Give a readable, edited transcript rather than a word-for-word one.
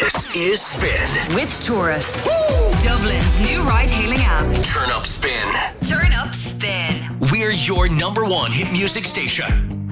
This is Spin with Taurus. Dublin's new ride-hailing app. Turn Up Spin. Turn Up Spin. We're your number one hit music station.